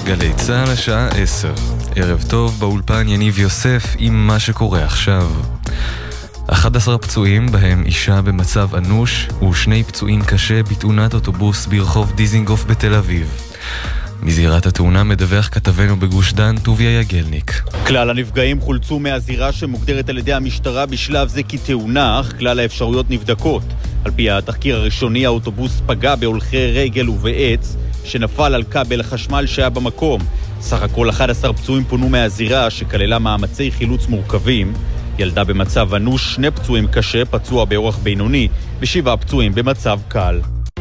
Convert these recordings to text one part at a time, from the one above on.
גלי צהל השעה 10. ערב טוב, באולפן יניב יוסף עם מה שקורה עכשיו. 11 פצועים, בהם אישה במצב אנוש ו2 פצועים קשה בתאונת אוטובוס ברחוב דיזינגוף בתל אביב. מזירת התאונה מדווח כתבנו בגוש דן טוביה יגלניק. כלל הנפגעים חולצו מהזירה שמוגדרת על ידי המשטרה בשלב זה כתאונה, אך כלל האפשרויות נבדקות. על פי התחקיר הראשוני, האוטובוס פגע בהולכי רגל ובעץ שנפל על כבל החשמל שהיה במקום. סך הכל 11 פצועים פונו מהזירה שכללה מאמצי חילוץ מורכבים. ילדה במצב אנוש, 2 פצועים קשה, פצוע באורח בינוני ו7 פצועים במצב קל.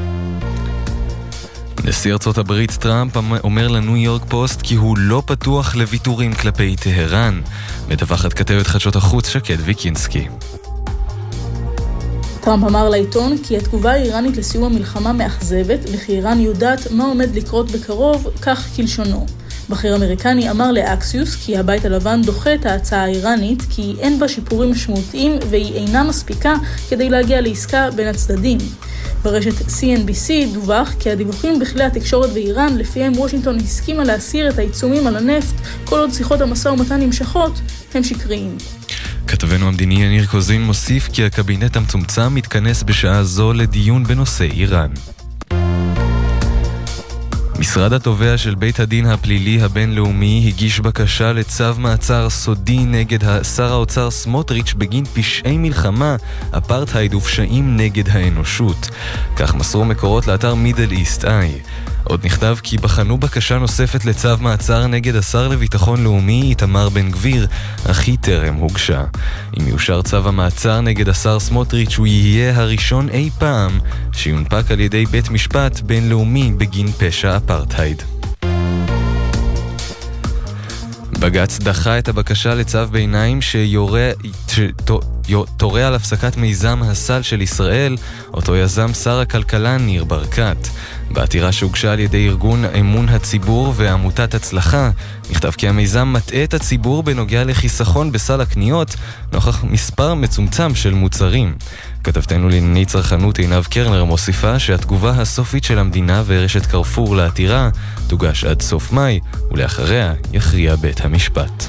נשיא ארצות הברית טראמפ אומר לניו יורק פוסט כי הוא לא פתוח לוויתורים כלפי טהרן. מדווחת כתבת חדשות החוץ שקד ויקינסקי. טראמפ אמר לעיתון כי התגובה האיראנית לסיום המלחמה מאכזבת וכי איראן יודעת מה עומד לקרות בקרוב, כך כלשונו. בכיר אמריקני אמר לאקסיוס כי הבית הלבן דוחה את ההצעה האיראנית כי אין בה שיפורים משמעותיים והיא אינה מספיקה כדי להגיע לעסקה בין הצדדים. ברשת CNBC דווח כי הדיווחים בכלי התקשורת באיראן לפיהם וושינגטון הסכימה להסיר את העיצומים על הנפט כל עוד שיחות המשא ומתן נמשכות הם שקריים. כתבנו המדיני יניר קוזין מוסיף כי הקבינט המצומצם מתכנס בשעה זו לדיון בנושא איראן. משרד התובע של בית הדין הפלילי הבינלאומי הגיש בקשה לצו מעצר סודי נגד שר האוצר סמוטריץ' בגין פשעי מלחמה, אפרטהייד ופשעים נגד האנושות. כך מסרו מקורות לאתר מידל איסט איי. עוד נכתב כי בחנו בקשה נוספת לצו מעצר נגד השר לביטחון לאומי איתמר בן גביר, אך היא טרם הוגשה. אם יאושר צו המעצר נגד השר סמוטריץ' הוא יהיה הראשון אי פעם שיונפק על ידי בית משפט בינלאומי בגין פשע אפרטהייד. בג"ץ דחה את הבקשה לצו ביניים תורה על הפסקת מיזם הסל של ישראל, אותו יזם שר הכלכלה ניר ברקת. בעתירה שהוגשה על ידי ארגון אמון הציבור ועמותת הצלחה, נכתב כי המיזם מטעה את הציבור בנוגע לחיסכון בסל הקניות, נוכח מספר מצומצם של מוצרים. כתבתנו לענייני צרכנות עינב קרנר מוסיפה שהתגובה הסופית של המדינה ורשת קרפור לעתירה תוגש עד סוף מאי, ולאחריה יכריע בית המשפט.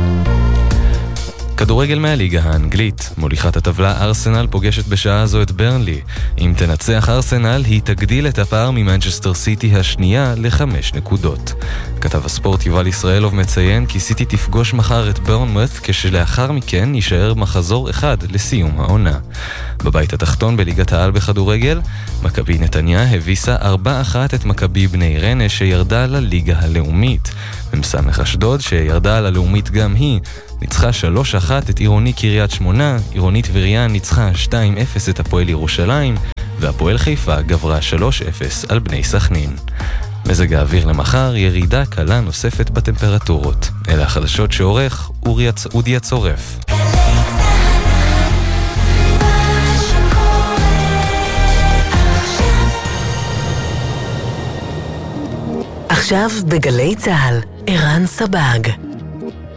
כדורגל מהליגה האנגלית. מוליכת הטבלה ארסנל פוגשת בשעה זו את ברנלי. אם תנצח ארסנל, היא תגדיל את הפער ממנצ'סטר סיטי השנייה ל5 נקודות. כתב הספורט יובל ישראלוב מציין כי סיטי תפגוש מחר את ברנמות' כשלאחר מכן יישאר מחזור אחד לסיום העונה. בבית התחתון בליגת העל בכדורגל, מכבי נתניה הביסה 4-1 את מכבי בני ריינה שירדה לליגה הלאומית. ממסמך אשדוד שירדה ללאומית גם היא, ניצחה 3-1 את עירוני קריית שמונה, עירונית וריאן ניצחה 2-0 את הפועל ירושלים, והפועל חיפה גברה 3-0 על בני סכנין. מזג האוויר למחר, ירידה קלה נוספת בטמפרטורות. אלה החדשות שעורך אודי הצורף. עכשיו בגלי צהל, ערן סבג.